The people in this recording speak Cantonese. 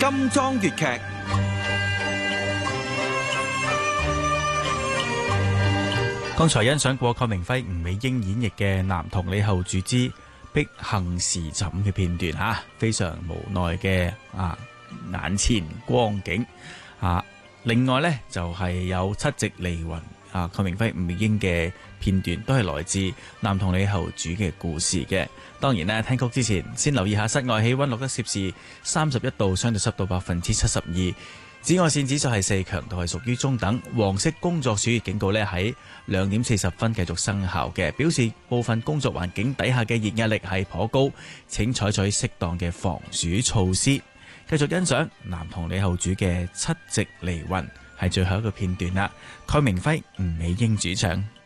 金裝粵劇。 剛才欣賞過鄺明輝、吳美英演繹嘅《男童李後主之碧杏時枕》嘅片段吓，非常無奈嘅眼前光景啊。另外呢，就係有七夕離魂鄺明輝、吳美英嘅片段，都係來自《男童李後主》嘅故事嘅。當然咧，聽曲之前先留意下室外氣溫錄得攝氏31度，相對濕度72%，紫外線指數係4，強度係屬於中等。黃色工作暑熱警告咧喺2點40分繼續生效嘅，表示部分工作環境底下嘅熱壓力係頗高，請採取適當嘅防暑措施。繼續欣賞男童李後主嘅七夕離魂，係最後一個片段啦。鄺明輝、吳美英主唱。